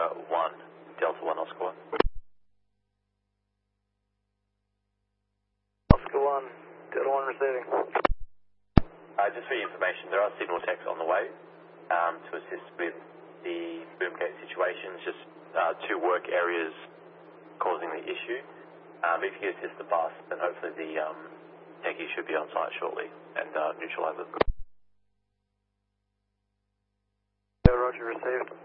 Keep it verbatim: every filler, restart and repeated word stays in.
Oscar one, Delta one, Oscar one. Oscar one, Delta one receiving. Uh, just for your information, there are signal techs on the way um, to assist with the boom gate situations, just uh, two work areas causing the issue. Um, if you could assist the bus, then hopefully the um, techie should be on site shortly and uh, neutralize it. Yeah, Roger, received.